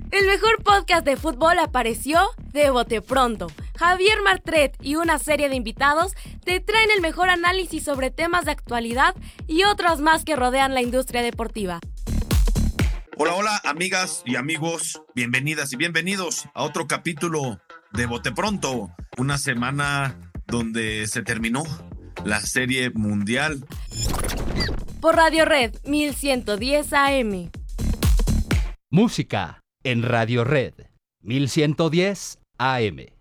El mejor podcast de fútbol apareció de bote pronto. Javier Martret y una serie de invitados te traen el mejor análisis sobre temas de actualidad y otros más que rodean la industria deportiva. Hola, hola, amigas y amigos, bienvenidas y bienvenidos a otro capítulo de Bote Pronto. Una semana donde se terminó la Serie Mundial. Por Radio Red 1110 AM. Música en Radio Red 1110 AM.